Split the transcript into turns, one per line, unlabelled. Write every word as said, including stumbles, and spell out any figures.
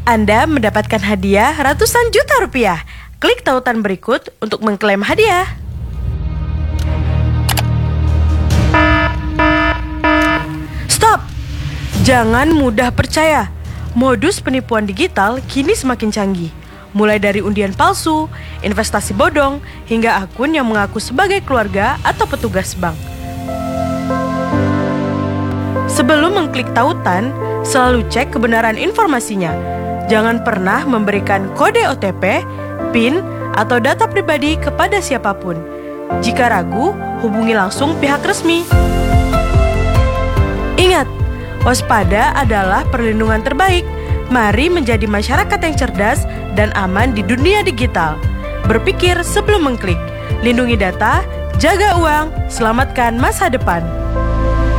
Anda mendapatkan hadiah ratusan juta rupiah. Klik tautan berikut untuk mengklaim hadiah. Stop! Jangan mudah percaya. Modus penipuan digital kini semakin canggih. Mulai dari undian palsu, investasi bodong, hingga akun yang mengaku sebagai keluarga atau petugas bank. Sebelum mengklik tautan, selalu cek kebenaran informasinya. Jangan pernah memberikan kode O T P, PIN, atau data pribadi kepada siapapun. Jika ragu, hubungi langsung pihak resmi. Ingat, waspada adalah perlindungan terbaik. Mari menjadi masyarakat yang cerdas dan aman di dunia digital. Berpikir sebelum mengklik. Lindungi data, jaga uang, selamatkan masa depan.